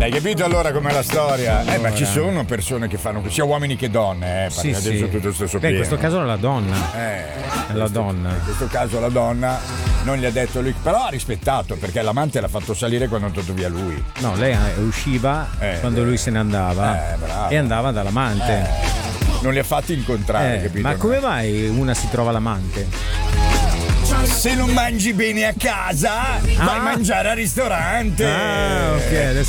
Hai capito allora com'è la storia? Allora. Ma ci sono persone che fanno sia uomini che donne, Sì, perché adesso tutto stesso Beh, in pieno. questo caso è la donna. È la donna. In questo caso la donna non gli ha detto lui, però ha rispettato perché l'amante l'ha fatto salire quando è andato via lui. No, lei usciva quando lui se ne andava bravo. e andava dall'amante. Non li ha fatti incontrare, capito? Ma come mai una si trova l'amante? Se non mangi bene a casa, vai a mangiare al ristorante. Ah, ok.